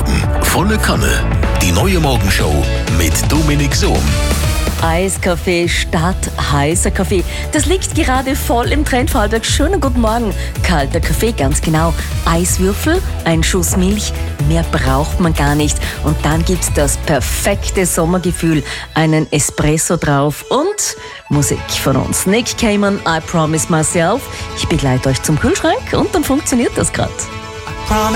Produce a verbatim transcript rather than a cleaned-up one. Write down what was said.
Morgen volle Kanne. Die neue Morgenshow mit Dominik Sohm. Eiskaffee statt heißer Kaffee. Das liegt gerade voll im Trend. Vorarlberg, schönen guten Morgen. Kalter Kaffee, ganz genau. Eiswürfel, ein Schuss Milch, mehr braucht man gar nicht. Und dann gibt's das perfekte Sommergefühl. Einen Espresso drauf und Musik von uns. Nick Cayman, I Promise Myself. Ich begleite euch zum Kühlschrank und dann funktioniert das gerade.